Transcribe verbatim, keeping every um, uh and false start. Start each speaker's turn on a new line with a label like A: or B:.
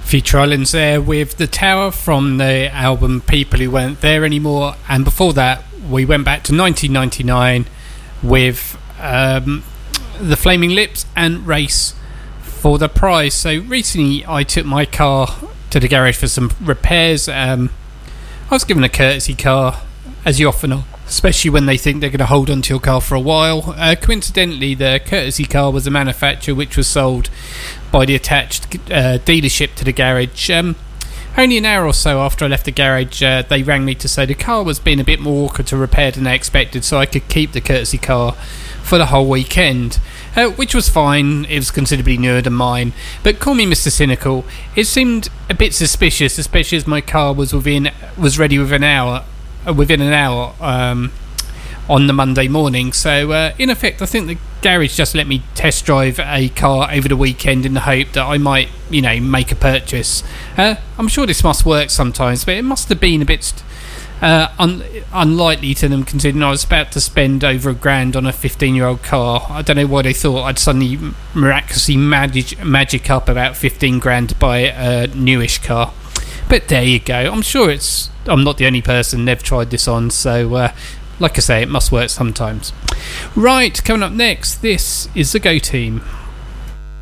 A: Future Islands there with The Tower from the album People Who Weren't There Anymore, and before that we went back to nineteen ninety-nine with um, The Flaming Lips and Race for the Prize. So recently I took my car to the garage for some repairs. um, I was given a courtesy car, as you often are, especially when they think they're going to hold on to your car for a while. Uh, coincidentally, the courtesy car was a manufacturer which was sold by the attached uh, dealership to the garage. Um, only an hour or so after I left the garage, uh, they rang me to say the car was being a bit more awkward to repair than they expected, so I could keep the courtesy car for the whole weekend, uh, which was fine. It was considerably newer than mine, but call me Mister Cynical, it seemed a bit suspicious, especially as my car was within was ready within an hour uh, within an hour um, on the Monday morning. So uh, in effect, I think the garage just let me test drive a car over the weekend in the hope that I might, you know, make a purchase. Uh, I'm sure this must work sometimes, but it must have been a bit uh, un- unlikely to them, considering I was about to spend over a grand on a fifteen-year-old car. I don't know why they thought I'd suddenly miraculously magic, magic up about fifteen grand to buy a newish car. But there you go. I'm sure it's. I'm not the only person they've tried this on, so. Uh, Like I say, it must work sometimes. Right, coming up next, this is the Go Team.